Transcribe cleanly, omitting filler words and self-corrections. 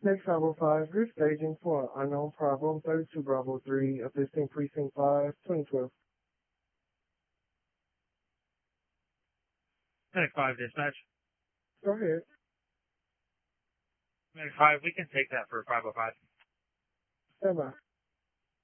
Next 505, you're staging for an unknown problem, 32 Bravo 3, assisting Precinct 5, 2012. Medic 5 dispatch. Go ahead. Medic 5, we can take that for 505. Stand by.